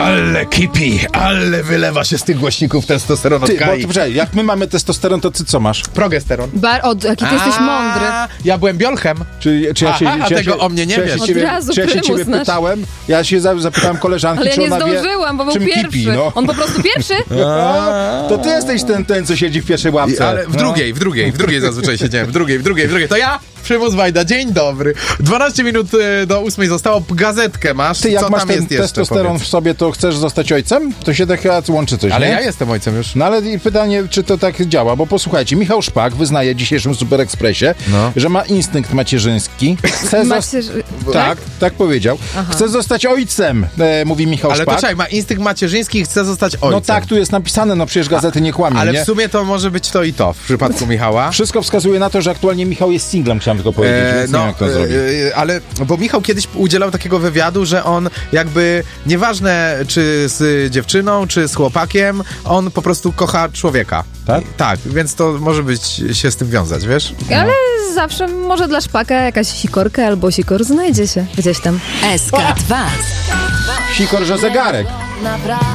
Ale kipi, ale wylewa się z tych głośników testosteron od Ty, bo Kai. poczekaj, jak my mamy testosteron, to ty co masz? Progesteron. Jaki ty jesteś mądry. Ja byłem biolchem. Czy ja się, Aha, a tego o mnie nie czy ja się wiesz. ciebie, Od razu czy ja się prymus ciebie nasz. pytałem? Ja się zapytałem koleżanki, Ale ja czy nie ona zdążyłam, bo wie, był czym pierwszy. kipi, no. On po prostu pierwszy? To ty jesteś ten, co siedzi w pierwszej ławce. Ale w drugiej zazwyczaj siedziałem. W drugiej. To ja, Przymus Wajda, dzień dobry. 12 minut do 8 zostało. Gazetkę masz. Ty, jak co masz tam ten jest jeszcze, testosteron powiedz? w sobie, to chcesz zostać ojcem? To się tak chyba łączy coś, Ale nie? ja jestem ojcem już. No ale i pytanie, czy to tak działa, bo posłuchajcie, Michał Szpak wyznaje w dzisiejszym Super Expressie, że ma instynkt macierzyński. Chce tak powiedział. Chce zostać ojcem, mówi Michał Ale Szpak. to czekaj, ma instynkt macierzyński i chce zostać ojcem. No tak, tu jest napisane, no przecież gazety nie kłamią, Ale nie? w sumie to może być to i to w przypadku Michała. Wszystko wskazuje na to, że aktualnie Michał jest singlem, chciałem tylko powiedzieć, więc nie wiem, jak to zrobi. Ale, bo Michał kiedyś udzielał takiego wywiadu, że on jakby, nieważne czy z dziewczyną, czy z chłopakiem, on po prostu kocha człowieka. Tak? Tak, więc to może być się z tym wiązać, wiesz? Ale zawsze może dla Szpaka jakaś sikorka albo sikor znajdzie się gdzieś tam. SK2. Sikor, że zegarek.